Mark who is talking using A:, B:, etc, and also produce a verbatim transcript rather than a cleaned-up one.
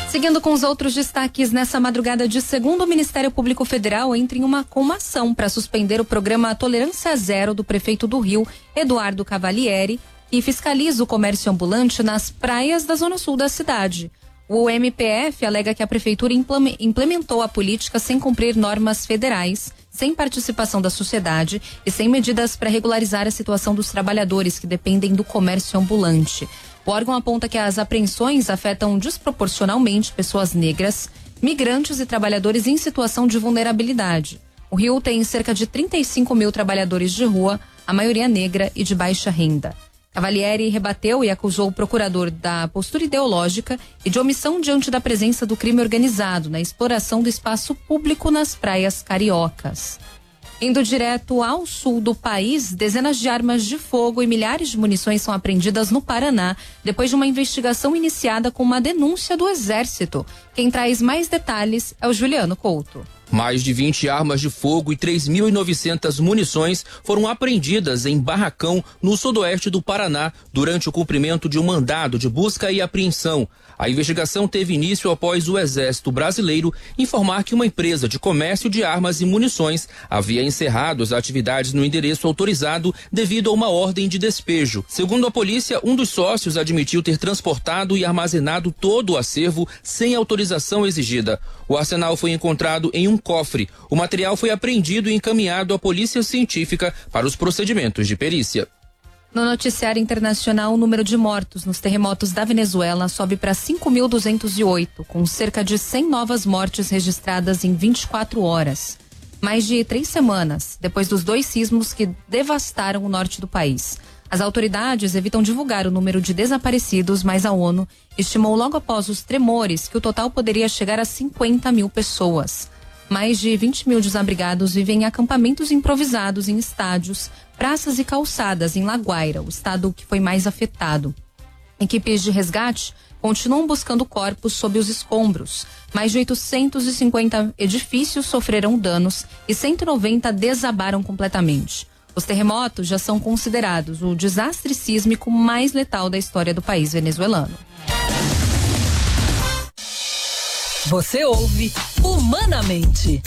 A: Seguindo com os outros destaques, nessa madrugada de segunda, o Ministério Público Federal entra em uma, com uma ação para suspender o programa Tolerância Zero do prefeito do Rio, Eduardo Cavalieri, e fiscaliza o comércio ambulante nas praias da zona sul da cidade. O M P F alega que a prefeitura implementou a política sem cumprir normas federais, sem participação da sociedade e sem medidas para regularizar a situação dos trabalhadores que dependem do comércio ambulante. O órgão aponta que as apreensões afetam desproporcionalmente pessoas negras, migrantes e trabalhadores em situação de vulnerabilidade. O Rio tem cerca de trinta e cinco mil trabalhadores de rua, a maioria negra e de baixa renda. Cavalieri rebateu e acusou o procurador da postura ideológica e de omissão diante da presença do crime organizado na exploração do espaço público nas praias cariocas. Indo direto ao sul do país, dezenas de armas de fogo e milhares de munições são apreendidas no Paraná, depois de uma investigação iniciada com uma denúncia do Exército. Quem traz mais detalhes é o Juliano Couto.
B: Mais de vinte armas de fogo e três mil e novecentas munições foram apreendidas em Barracão, no sudoeste do Paraná, durante o cumprimento de um mandado de busca e apreensão. A investigação teve início após o Exército Brasileiro informar que uma empresa de comércio de armas e munições havia encerrado as atividades no endereço autorizado devido a uma ordem de despejo. Segundo a polícia, um dos sócios admitiu ter transportado e armazenado todo o acervo sem autorização exigida. O arsenal foi encontrado em um cofre. O material foi apreendido e encaminhado à Polícia Científica para os procedimentos de perícia.
A: No noticiário internacional, o número de mortos nos terremotos da Venezuela sobe para cinco mil duzentos e oito, com cerca de cem novas mortes registradas em vinte e quatro horas. Mais de três semanas depois dos dois sismos que devastaram o norte do país. As autoridades evitam divulgar o número de desaparecidos, mas a ONU estimou logo após os tremores que o total poderia chegar a cinquenta mil pessoas. Mais de vinte mil desabrigados vivem em acampamentos improvisados em estádios, praças e calçadas em La Guaira, o estado que foi mais afetado. Equipes de resgate continuam buscando corpos sob os escombros. Mais de oitocentos e cinquenta edifícios sofreram danos e cento e noventa desabaram completamente. Os terremotos já são considerados o desastre sísmico mais letal da história do país venezuelano.
C: Você ouve Humanamente